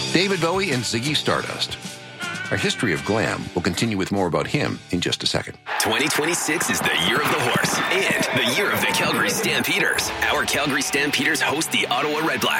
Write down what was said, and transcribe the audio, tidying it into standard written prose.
David Bowie and Ziggy Stardust. Our history of glam will continue with more about him in just a second. 2026 is the year of the horse and the year of the Calgary Stampeders. Our Calgary Stampeders host the Ottawa Redblacks